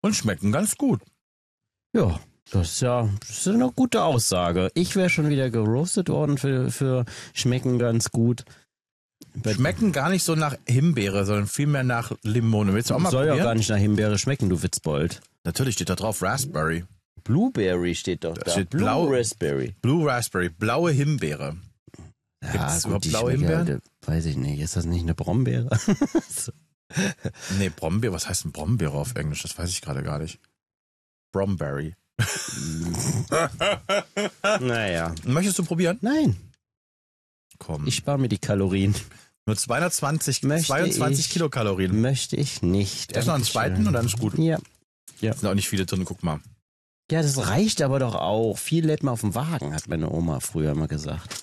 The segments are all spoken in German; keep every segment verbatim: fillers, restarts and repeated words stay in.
Und schmecken ganz gut. Ja, das ist ja das ist eine gute Aussage. Ich wäre schon wieder geroastet worden für, für schmecken ganz gut. Schmecken gar nicht so nach Himbeere, sondern vielmehr nach Limone. Willst du auch mal Soll probieren? ja gar nicht nach Himbeere schmecken, du Witzbold. Natürlich steht da drauf Raspberry. Blueberry steht doch da. steht Blue blau. Raspberry. Blue Raspberry, blaue Himbeere. Ja, Gibt's gut, überhaupt die blaue schmecken Himbeeren? halt, weiß ich nicht. Ist das nicht eine Brombeere? Nee, Brombeere, was heißt denn Brombeere auf Englisch? Das weiß ich gerade gar nicht. Bromberry. Naja. Möchtest du probieren? Nein, Komm. ich spare mir die Kalorien. Nur zweihundertzwanzig, Möchte zweiundzwanzig ich- Kilokalorien. Möchte ich nicht. Erst noch einen zweiten Dankeschön. und dann ist gut. Ja. Sind auch nicht viele drin, guck mal. Ja, das reicht aber doch auch. Viel lädt man auf dem Wagen, hat meine Oma früher immer gesagt.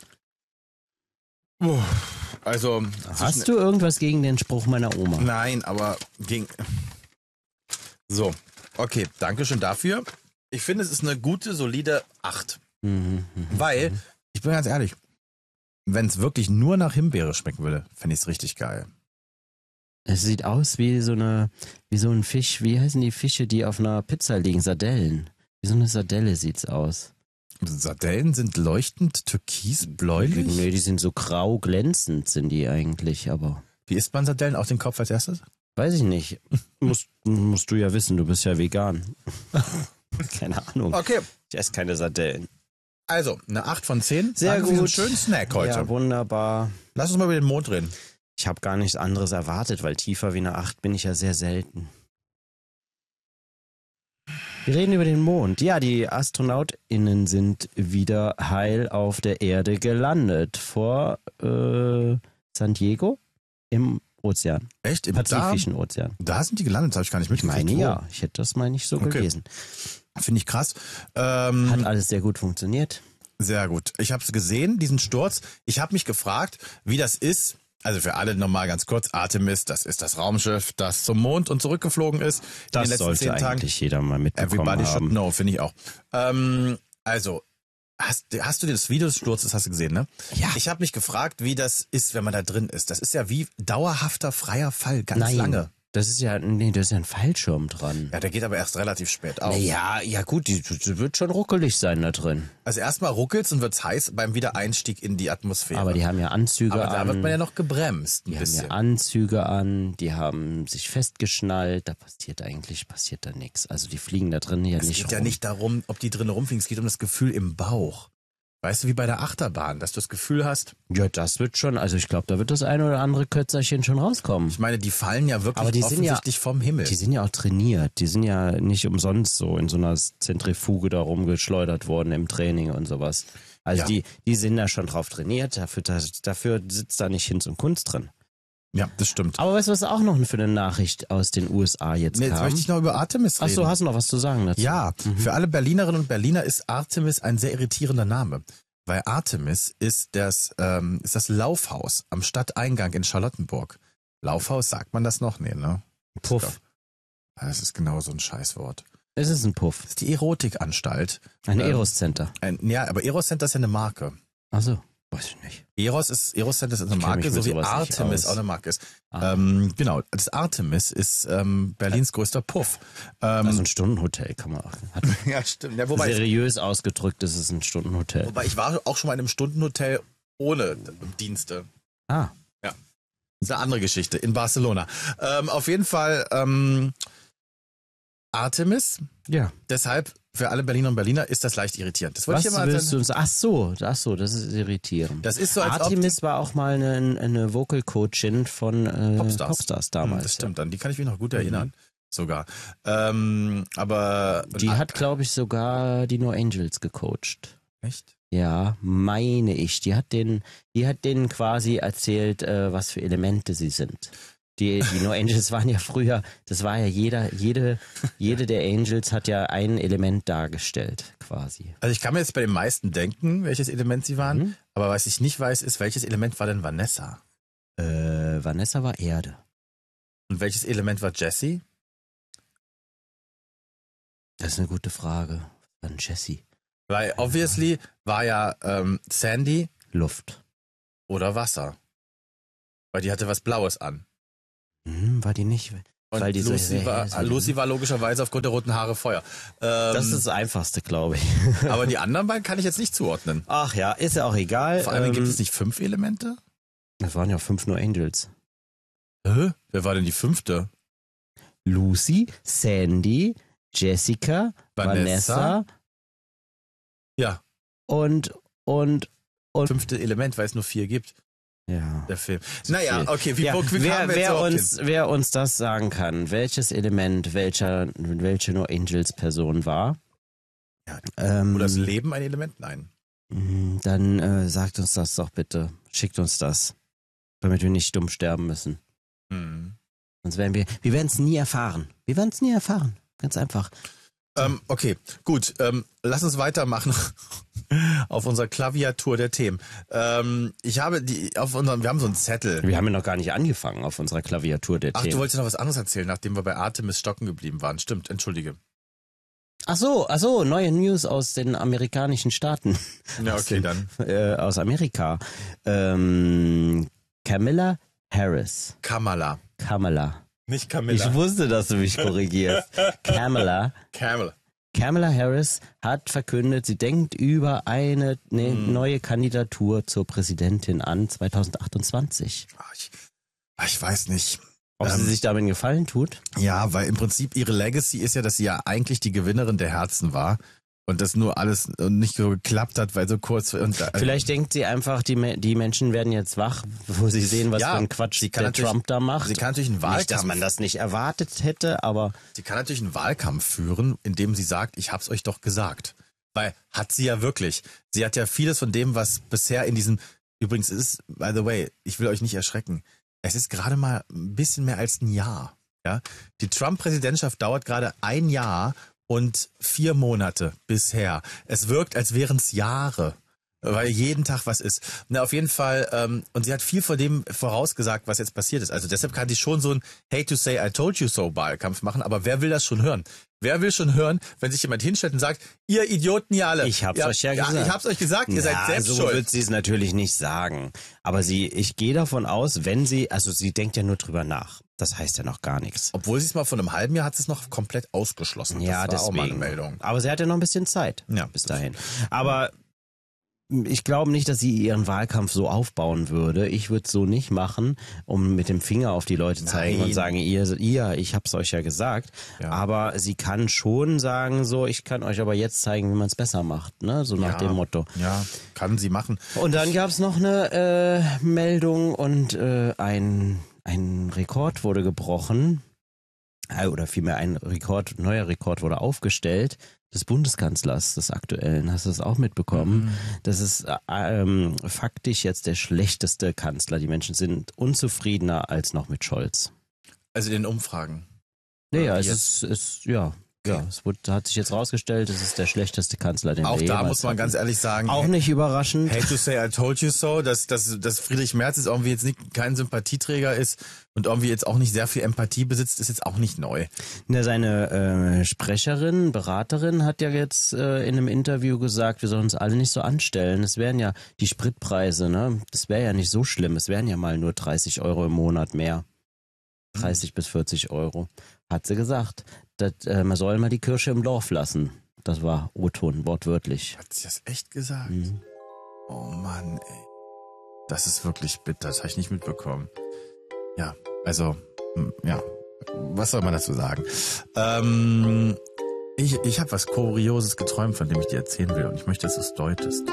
Also, Hast du irgendwas gegen den Spruch meiner Oma? Nein, aber ging. So, okay, danke schön dafür. Ich finde, es ist eine gute, solide acht. Mhm, mhm. Weil, ich bin ganz ehrlich, wenn es wirklich nur nach Himbeere schmecken würde, fände ich es richtig geil. Es sieht aus wie so eine, wie so ein Fisch. Wie heißen die Fische, die auf einer Pizza liegen? Sardellen. Wie so eine Sardelle sieht's aus. Sardellen sind leuchtend türkisbläulich. Nee, die sind so grau glänzend, sind die eigentlich, aber Wie isst man Sardellen? Auf den Kopf als erstes? weiß ich nicht. Musst, musst du ja wissen, du bist ja vegan. Keine Ahnung. Okay, Ich esse keine Sardellen. also eine acht von zehn. Sehr Danke für diesen gut. schönen Snack heute. Ja, wunderbar. Lass uns mal über den Mond reden. Ich habe gar nichts anderes erwartet, weil tiefer wie eine acht bin ich ja sehr selten. Wir reden über den Mond. Ja, die AstronautInnen sind wieder heil auf der Erde gelandet. Vor äh, San Diego im Ozean. Echt? Im da, Pazifischen Ozean. da sind die gelandet, das habe ich gar nicht Ich mitgekriegt. meine Wo? ja, ich hätte das mal nicht so Okay. gelesen. Finde ich krass. Ähm, Hat alles sehr gut funktioniert. Sehr gut. Ich habe es gesehen, diesen Sturz. Ich habe mich gefragt, wie das ist. Also für alle nochmal ganz kurz, Artemis, das ist das Raumschiff, das zum Mond und zurückgeflogen ist. in den Das letzten sollte zehn Tagen. eigentlich jeder mal mitbekommen Everybody should haben. know, finde ich auch. Ähm, also, hast, hast du das Video des Sturzes, hast du gesehen, ne? Ja. Ich habe mich gefragt, wie das ist, wenn man da drin ist. Das ist ja wie dauerhafter freier Fall, ganz Nein, lange. das ist ja, nee, da ist ja ein Fallschirm dran. Ja, der geht aber erst relativ spät auf. Ja, ja gut, die, die wird schon ruckelig sein da drin. Also erstmal ruckelt's und wird's heiß beim Wiedereinstieg in die Atmosphäre. Aber die haben ja Anzüge Aber an. da wird man ja noch gebremst ein die haben bisschen. ja Anzüge an, die haben sich festgeschnallt, da passiert eigentlich, passiert da nichts. Also die fliegen da drin ja Es nicht geht rum. ja nicht darum, ob die drin rumfliegen, es geht um das Gefühl im Bauch. Weißt du, wie bei der Achterbahn, dass du das Gefühl hast, Ja, das wird schon, also ich glaube, da wird das eine oder andere Kötzerchen schon rauskommen. ich meine, die fallen ja wirklich Aber die sind ja- offensichtlich vom Himmel. Die sind ja auch trainiert, die sind ja nicht umsonst so in so einer Zentrifuge da rumgeschleudert worden im Training und sowas. Also Ja. die, die sind da schon drauf trainiert, dafür, dafür sitzt da nicht Hinz und Kunst drin. Ja, das stimmt. Aber weißt du, was auch noch für eine Nachricht aus den U S A jetzt Nee, jetzt kam? möchte ich noch über Artemis reden. Ach so, hast du noch was zu sagen dazu? Ja, für alle Berlinerinnen und Berliner ist Artemis ein sehr irritierender Name. Weil Artemis ist das, ähm, ist das Laufhaus am Stadteingang in Charlottenburg. Laufhaus, sagt man das noch? Nee, ne? Puff. Das ist genau so ein Scheißwort. Es ist ein Puff. Das ist die Erotikanstalt. Ein Ähm, Eros Center. Ein, ja, aber Eros Center ist ja eine Marke. Ach so, weiß ich nicht. Eros ist, Eros Center ist eine Ich kenn Marke, mich mit so wie sowas nicht Artemis aus. auch eine Marke ist. Ah. Ähm, genau, das Artemis ist ähm, Berlins größter Puff. Ähm, Also ein Stundenhotel kann man auch. Hat ja, stimmt. Ja, wobei, seriös ausgedrückt ist es ein Stundenhotel. wobei ich war auch schon mal in einem Stundenhotel ohne Dienste. Ah, Das ist eine andere Geschichte in Barcelona. Ähm, auf jeden Fall ähm, Artemis. ja. Deshalb für alle Berliner und Berliner ist das leicht irritierend. Das wollte Was ich hier mal willst du erzählen. uns? Ach so, ach so, das ist irritierend. Das ist so, als ob Artemis war auch mal eine, eine Vocal Coachin von äh, Popstars. Popstars, Hm, damals. das stimmt, an die kann ich mich noch gut erinnern. Sogar. Ähm, aber Ja. Die hat, glaube ich, sogar die No Angels gecoacht. echt? Ja, meine ich. Die hat den, die hat denen quasi erzählt, äh, was für Elemente sie sind. Die, die No Angels waren ja früher, das war ja jeder, jede, jede der Angels hat ja ein Element dargestellt, quasi. Also ich kann mir jetzt bei den meisten denken, welches Element sie waren, Mhm. aber was ich nicht weiß, ist, welches Element war denn Vanessa? Äh, Vanessa war Erde. Und welches Element war Jessie? Das ist eine gute Frage. Was war denn Jessie? Weil obviously war ja ähm, Sandy Luft. oder Wasser. Weil die hatte was Blaues an. Hm, war die nicht? Und weil die so- Lucy, war, Lucy war logischerweise aufgrund der roten Haare Feuer. Ähm, Das ist das Einfachste, glaube ich. aber die anderen beiden kann ich jetzt nicht zuordnen. Ach ja, ist ja auch egal. Vor allem ähm, gibt es nicht fünf Elemente? Das waren ja fünf nur Angels. Hä? Wer war denn die fünfte? Lucy, Sandy, Jessica, Vanessa. Vanessa, Ja, und, und, und, fünfte Element, weil es nur vier gibt, ja. der Film. Naja, okay, wie, Ja, wie wer, kamen wir jetzt wer, überhaupt uns, hin? wer uns das sagen kann, welches Element welcher, welche No Angels Person war, Ja, ähm, Oder das Leben ein Element? Nein. dann äh, sagt uns das doch bitte. Schickt uns das, damit wir nicht stumm sterben müssen. Hm. Sonst werden wir, wir werden es nie erfahren. Wir werden es nie erfahren. Ganz einfach. Ähm, okay, gut. Ähm, lass uns weitermachen auf unserer Klaviatur der Themen. Ähm, ich habe die auf unserem, wir haben so einen Zettel. Wir haben ja noch gar nicht angefangen auf unserer Klaviatur der Ach, Themen. du wolltest noch was anderes erzählen, nachdem wir bei Artemis stocken geblieben waren. Stimmt, entschuldige. Ach so, ach so, neue News aus den amerikanischen Staaten. Ja, okay, dann. Äh, aus Amerika. Ähm, Kamala Harris. Kamala. Kamala. Nicht Ich Camilla. wusste, dass du mich korrigierst. Kamala. Camel. Kamala Harris hat verkündet, sie denkt über eine ne, Hm. neue Kandidatur zur Präsidentin an zwanzig achtundzwanzig. Ah, Ich, ah, ich weiß nicht. Ob Ähm, sie sich damit einen Gefallen tut? Ja, weil im Prinzip ihre Legacy ist ja, dass sie ja eigentlich die Gewinnerin der Herzen war und das nur alles nicht so geklappt hat, weil so kurz und äh, Vielleicht denkt sie einfach, die, Me- die Menschen werden jetzt wach, wo sie sehen, was Ja, für ein Quatsch sie kann der natürlich- Trump da macht. sie kann natürlich einen Wahlkampf, Nicht, dass man das nicht erwartet hätte, aber sie kann natürlich einen Wahlkampf führen, indem sie sagt, ich hab's euch doch gesagt. Weil hat sie ja wirklich. Sie hat ja vieles von dem, was bisher in diesem, übrigens ist, by the way, ich will euch nicht erschrecken. Es ist gerade mal ein bisschen mehr als ein Jahr. Ja, die Trump-Präsidentschaft dauert gerade ein Jahr und vier Monate bisher. Es wirkt, als wären es Jahre, weil jeden Tag was ist. Na, auf jeden Fall, ähm, und sie hat viel von dem vorausgesagt, was jetzt passiert ist. Also deshalb kann sie schon so ein Hate to say I told you so Wahlkampf machen, aber wer will das schon hören? Wer will schon hören, wenn sich jemand hinstellt und sagt, ihr Idioten ihr alle. Ich hab's euch ja gesagt. Ich hab's euch gesagt, ihr seid ja, selbst so schuld. wird sie es natürlich nicht sagen. Aber sie, ich gehe davon aus, wenn sie, also sie denkt ja nur drüber nach. Das heißt ja noch gar nichts. Obwohl sie es mal vor einem halben Jahr hat sie es noch komplett ausgeschlossen. Ja, das war auch mal eine deswegen. Meldung. Aber sie hat ja noch ein bisschen Zeit Ja, bis dahin. Aber ich glaube nicht, dass sie ihren Wahlkampf so aufbauen würde. Ich würde es so nicht machen, um mit dem Finger auf die Leute zeigen Nein. und sagen, ihr, ihr, ich hab's euch ja gesagt. Ja. Aber sie kann schon sagen, so, ich kann euch aber jetzt zeigen, wie man es besser macht, ne? So nach Ja. dem Motto. Ja, kann sie machen. Und dann gab's noch eine äh, Meldung und äh, ein, ein Rekord wurde gebrochen. Äh, Oder vielmehr ein Rekord, neuer Rekord wurde aufgestellt des Bundeskanzlers, des aktuellen. Hast du das auch mitbekommen? Mhm. Das ist äh, ähm, faktisch jetzt der schlechteste Kanzler. Die Menschen sind unzufriedener als noch mit Scholz. Also in den Umfragen. Naja, Oder es wie ist, ist ja, ja, es wurde, hat sich jetzt rausgestellt, es ist der schlechteste Kanzler, den Auch wir da jemals muss man hatten. ganz ehrlich sagen, Auch nicht überraschend. hate to say I told you so, dass, dass, dass Friedrich Merz jetzt irgendwie jetzt nicht kein Sympathieträger ist und irgendwie jetzt auch nicht sehr viel Empathie besitzt, ist jetzt auch nicht neu. Ne, seine äh, Sprecherin, Beraterin hat ja jetzt äh, in einem Interview gesagt, wir sollen uns alle nicht so anstellen. Es wären ja die Spritpreise, ne? Das wäre ja nicht so schlimm. Es wären ja mal nur dreißig Euro im Monat mehr. dreißig bis vierzig Euro. Hat sie gesagt. Das, äh, man soll mal die Kirsche im Dorf lassen. Das war O-Ton, wortwörtlich. Hat sie das echt gesagt? Mhm. Oh Mann, ey. Das ist wirklich bitter, das habe ich nicht mitbekommen. Ja, also, hm, ja, was soll man dazu sagen? Ähm, ich ich habe was Kurioses geträumt, von dem ich dir erzählen will und ich möchte, dass du es deutest.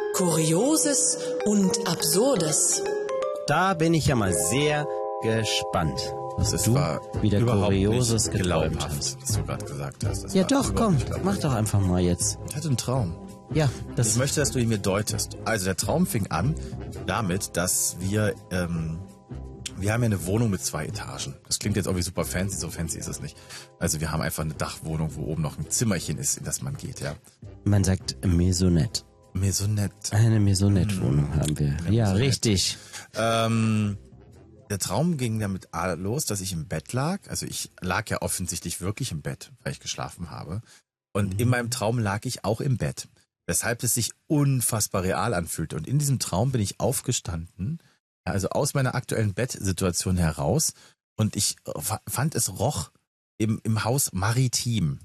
Kurioses und Absurdes. Da bin ich ja mal sehr gespannt, was Das du war wieder überhaupt Kurioses nicht geträumt glaubhaft, hast. was du gerade gesagt hast. Das Ja war doch, überhaupt komm, nicht glaubhaft. mach doch einfach mal jetzt. Ich hatte einen Traum. Ja, Ich das möchte, dass du ihn mir deutest. Also der Traum fing an damit, dass wir, ähm, wir haben ja eine Wohnung mit zwei Etagen. Das klingt jetzt irgendwie super fancy, so fancy ist es nicht. Also wir haben einfach eine Dachwohnung, wo oben noch ein Zimmerchen ist, in das man geht, ja. man sagt Maisonette. Maisonette. Eine Maisonette-Wohnung haben wir. Eine Ja, Maisonette. richtig. Ähm, der Traum ging damit los, dass ich im Bett lag. Also ich lag ja offensichtlich wirklich im Bett, weil ich geschlafen habe. Und Mhm. in meinem Traum lag ich auch im Bett. Weshalb es sich unfassbar real anfühlte. Und in diesem Traum bin ich aufgestanden, also aus meiner aktuellen Bettsituation heraus Und ich fand, es roch im, im Haus maritim.